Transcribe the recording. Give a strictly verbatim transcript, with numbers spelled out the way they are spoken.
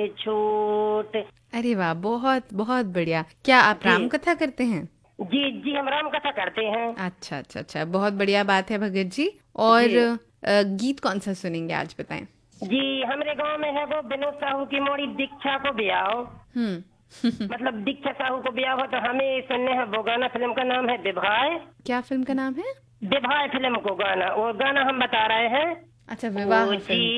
छूट। अरे वाह, बहुत बहुत बढ़िया। क्या आप राम कथा करते हैं? जी जी, हम राम कथा करते हैं। अच्छा अच्छा अच्छा, बहुत बढ़िया बात है भगत जी। और जी अ, गीत कौन सा सुनेंगे आज, बताएं। जी, हमारे गांव में है वो विनोद साहू की मोड़ी दीक्षा को ब्याह, हम्म। मतलब दीक्षा साहू को ब्याह हो, तो हमें सुनने हैं वो गाना। फिल्म का नाम है विवाह। क्या फिल्म का नाम है? विवाह फिल्म को गाना, वो गाना हम बता रहे हैं। अच्छा, ओ विवाह जी फिल्म